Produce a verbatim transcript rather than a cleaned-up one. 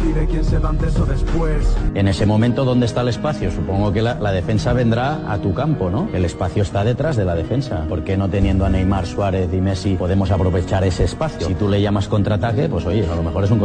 decide quién se da antes o después. En ese momento, ¿dónde está el espacio? Supongo que la, la defensa vendrá a tu campo, ¿no? El espacio está detrás de la defensa. ¿Por qué no teniendo a Neymar, Suárez y Messi podemos aprovechar ese espacio? Si tú le llamas contraataque, pues oye, a lo mejor es un